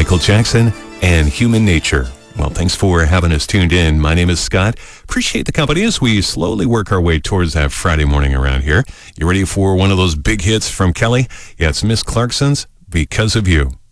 Michael Jackson and Human Nature. Well, thanks for having us tuned in. My name is Scott. Appreciate the company as we slowly work our way towards that Friday morning around here. You ready for one of those big hits from Kelly? Yeah, it's Miss Clarkson's Because of You.